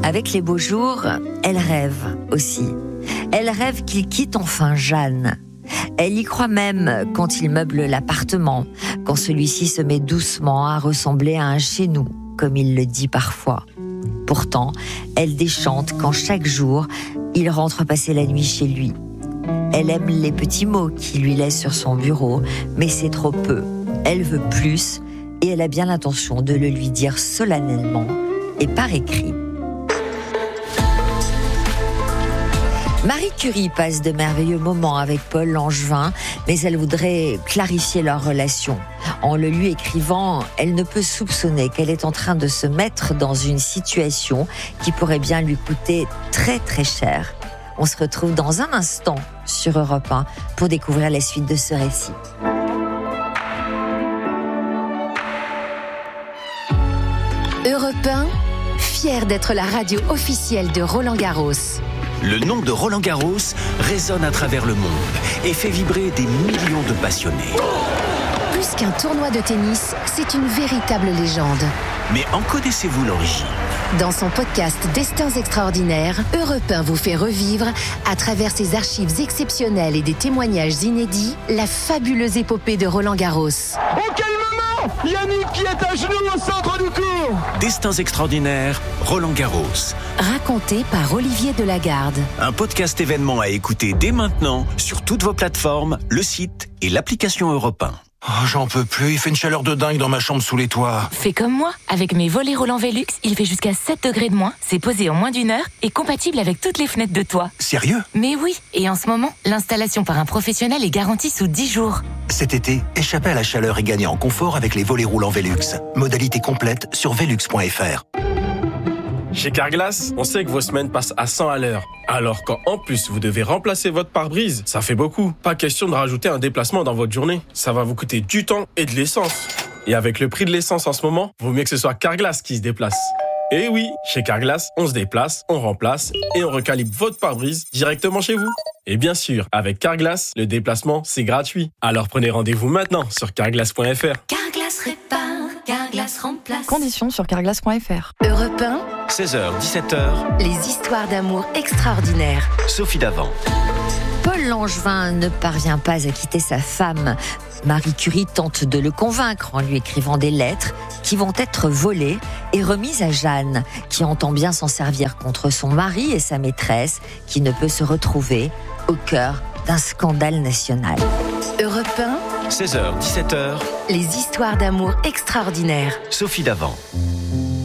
Avec les beaux jours, elle rêve aussi. Elle rêve qu'il quitte enfin Jeanne. Elle y croit même quand il meuble l'appartement, quand celui-ci se met doucement à ressembler à un chez nous, comme il le dit parfois. Pourtant, elle déchante quand chaque jour, il rentre passer la nuit chez lui. Elle aime les petits mots qu'il lui laisse sur son bureau, mais c'est trop peu. Elle veut plus et elle a bien l'intention de le lui dire solennellement et par écrit. Marie Curie passe de merveilleux moments avec Paul Langevin, mais elle voudrait clarifier leur relation. En le lui écrivant, elle ne peut soupçonner qu'elle est en train de se mettre dans une situation qui pourrait bien lui coûter très très cher. On se retrouve dans un instant sur Europe 1 pour découvrir la suite de ce récit. Europe 1, fière d'être la radio officielle de Roland-Garros. Le nom de Roland-Garros résonne à travers le monde et fait vibrer des millions de passionnés. Plus qu'un tournoi de tennis, c'est une véritable légende. Mais en connaissez-vous l'origine ? Dans son podcast Destins extraordinaires, Europe 1 vous fait revivre, à travers ses archives exceptionnelles et des témoignages inédits, la fabuleuse épopée de Roland-Garros. Oh, quel moment ! Yannick qui est à genoux au centre du court. Destins extraordinaires, Roland-Garros. Raconté par Olivier Delagarde. Un podcast événement à écouter dès maintenant sur toutes vos plateformes, le site et l'application Europe 1. Oh, j'en peux plus, il fait une chaleur de dingue dans ma chambre sous les toits. Fais comme moi, avec mes volets Roland Velux, il fait jusqu'à 7 degrés de moins, c'est posé en moins d'1 heure et compatible avec toutes les fenêtres de toit. Sérieux ? Mais oui, et en ce moment, l'installation par un professionnel est garantie sous 10 jours. Cet été, échappez à la chaleur et gagnez en confort avec les volets roulants Velux. Modalité complète sur velux.fr. Chez Carglass, on sait que vos semaines passent à 100 à l'heure. Alors quand en plus vous devez remplacer votre pare-brise, ça fait beaucoup. Pas question de rajouter un déplacement dans votre journée. Ça va vous coûter du temps et de l'essence. Et avec le prix de l'essence en ce moment, vaut mieux que ce soit Carglass qui se déplace. Et oui, chez Carglass, on se déplace, on remplace et on recalibre votre pare-brise directement chez vous. Et bien sûr, avec Carglass, le déplacement, c'est gratuit. Alors prenez rendez-vous maintenant sur carglass.fr. Carglass répare, Carglass remplace. Conditions sur carglass.fr. Europe 1, 16h, 17h, les histoires d'amour extraordinaires. Sophie Davant. Paul Langevin ne parvient pas à quitter sa femme. Marie Curie tente de le convaincre en lui écrivant des lettres qui vont être volées et remises à Jeanne, qui entend bien s'en servir contre son mari et sa maîtresse, qui ne peut se retrouver au cœur d'un scandale national. Europe 1, 16h, 17h, les histoires d'amour extraordinaires. Sophie Davant.